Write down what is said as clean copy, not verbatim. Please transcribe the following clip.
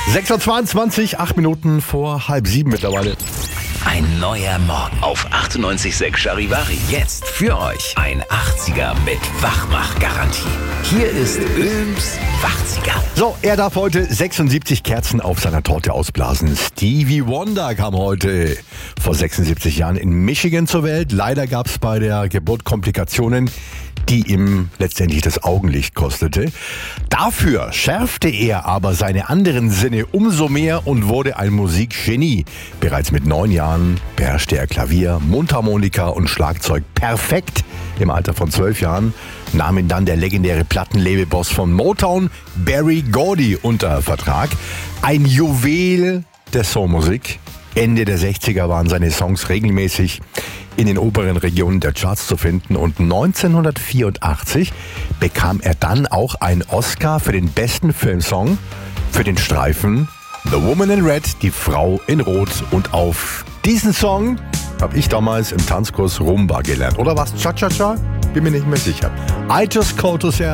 6.22 Uhr, 8 Minuten vor 6:30 mittlerweile. Ein neuer Morgen auf 98.6 Charivari. Jetzt für euch ein 80er mit Wachmach-Garantie. Hier ist Öms 80er. So, er darf heute 76 Kerzen auf seiner Torte ausblasen. Stevie Wonder kam heute vor 76 Jahren in Michigan zur Welt. Leider gab es bei der Geburt Komplikationen, die ihm letztendlich das Augenlicht kostete. Dafür schärfte er aber seine anderen Sinne umso mehr und wurde ein Musikgenie. Bereits mit 9 Jahren beherrschte er Klavier, Mundharmonika und Schlagzeug perfekt. Im Alter von 12 Jahren nahm ihn dann der legendäre Plattenlabelboss von Motown, Berry Gordy, unter Vertrag. Ein Juwel der Soulmusik. Ende der 60er waren seine Songs regelmäßig in den oberen Regionen der Charts zu finden und 1984 bekam er dann auch einen Oscar für den besten Filmsong für den Streifen The Woman in Red, die Frau in Rot. Und auf diesen Song habe ich damals im Tanzkurs Rumba gelernt. Oder was? Cha-Cha-Cha? Bin mir nicht mehr sicher. I Just Called to Say